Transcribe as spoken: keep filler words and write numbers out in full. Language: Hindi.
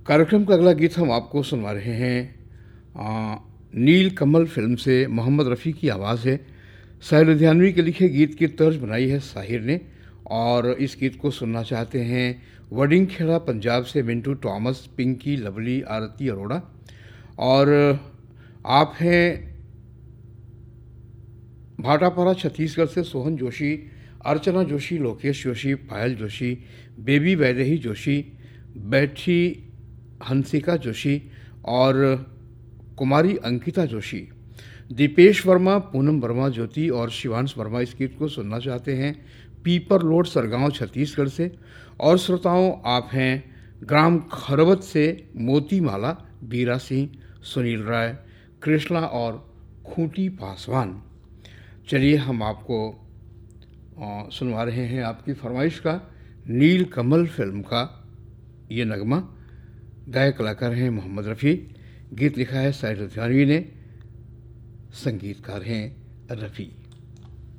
कार्यक्रम का अगला गीत हम आपको सुनवा रहे हैं। आ, नील कमल फिल्म से मोहम्मद रफ़ी की आवाज़ है। साहिर लुधियानवी के लिखे गीत की तर्ज बनाई है साहिर ने, और इस गीत को सुनना चाहते हैं वडिंग खेड़ा पंजाब से मिंटू थॉमस, पिंकी, लवली, आरती अरोड़ा। और आप हैं भाटापारा छत्तीसगढ़ से सोहन जोशी, अर्चना जोशी, लोकेश जोशी, पायल जोशी, बेबी वैदेही जोशी, बैठी हंसिका जोशी और कुमारी अंकिता जोशी। दीपेश वर्मा, पूनम वर्मा, ज्योति और शिवांश वर्मा इस गीत को सुनना चाहते हैं पीपर लोड, सरगांव, छत्तीसगढ़ से। और श्रोताओं, आप हैं ग्राम खरवत से मोतीमाला, बीरा सिंह, सुनील राय, कृष्णा और खूंटी पासवान। चलिए हम आपको आ, सुनवा रहे हैं आपकी फरमाइश का नील कमल फिल्म का ये नगमा। गायक कलाकार हैं मोहम्मद रफ़ी, गीत लिखा है साहिर लुधियानवी ने, संगीतकार हैं रफ़ी।